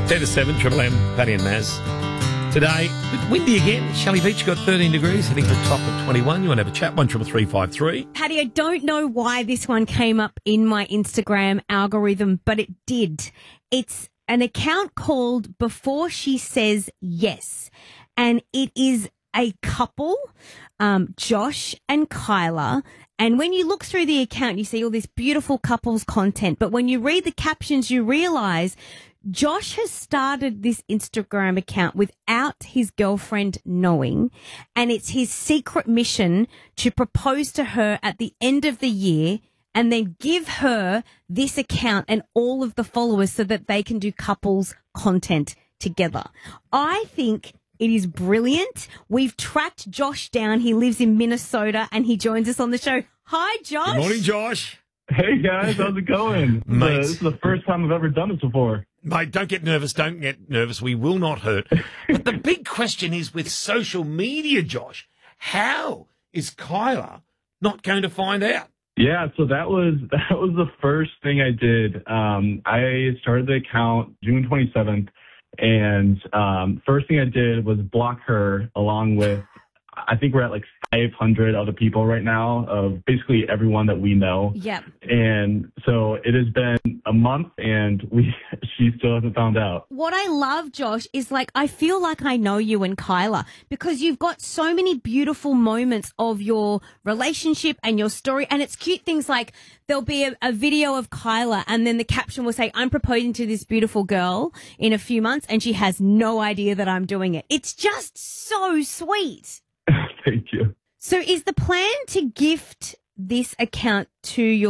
10 to 7, Triple M, Paddy and Maz. Today, a bit windy again. Shelley Beach got 13 degrees, hitting the top of 21. You want to have a chat? 133353. Paddy, I don't know why this one came up in my Instagram algorithm, but it did. It's an account called Before She Says Yes, and it is a couple, Josh and Kyla. And when you look through the account, you see all this beautiful couples content. But when you read the captions, you realize Josh has started this Instagram account without his girlfriend knowing, and it's his secret mission to propose to her at the end of the year and then give her this account and all of the followers so that they can do couples content together. I think it is brilliant. We've tracked Josh down. He lives in Minnesota and he joins us on the show. Hi, Josh. Good morning, Josh. Hey guys, how's it going? Mate. This is the first time I've ever done this before. Mate, don't get nervous. Don't get nervous. We will not hurt. But the big question is with social media, Josh, how is Kyla not going to find out? Yeah, so that was the first thing I did. I started the account June 27th, and first thing I did was block her along with, I think we're at like 500 other people right now of basically everyone that we know. Yep. And so it has been a month and she still hasn't found out. What I love, Josh, is like I feel like I know you and Kyla because you've got so many beautiful moments of your relationship and your story. And it's cute things like there'll be a video of Kyla and then the caption will say, I'm proposing to this beautiful girl in a few months and she has no idea that I'm doing it. It's just so sweet. Thank you. So is the plan to gift this account to your